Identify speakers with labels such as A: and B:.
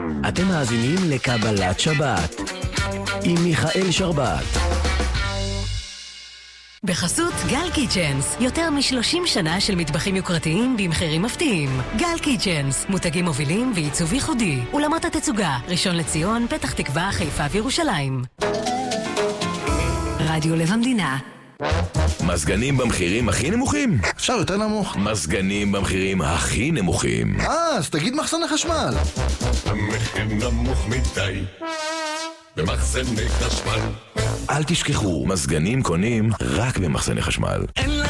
A: אתם מאזינים לקבלת שבת עם מיכאל שרבת.
B: בחסות גל קיצ'נס, יותר מ-30 שנה של מטבחים יוקרתיים במחירים מפתיעים. גל קיצ'נס, מותגים מובילים ועיצוב ייחודי. אולמות התצוגה, ראשון לציון, פתח תקווה, חיפה וירושלים. רדיו לב המדינה.
C: מזגנים במחירים הכי נמוכים?
D: אפשר יותר נמוך.
C: מזגנים במחירים הכי נמוכים.
D: אז תגיד מחסני חשמל.
E: המחיר נמוך מדי במחסני חשמל.
C: אל תשכחו, מזגנים קונים רק במחסני חשמל.